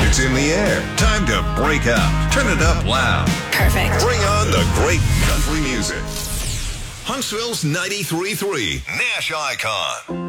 It's in the air. Time to break out. Turn it up loud. Perfect. Bring on the great country music. Huntsville's 93.3 Nash Icon.